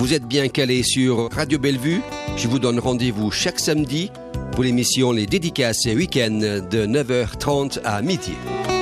Vous êtes bien calés sur Radio Bellevue. Je vous donne rendez-vous chaque samedi pour l'émission Les Dédicaces et Week-ends de 9h30 à midi.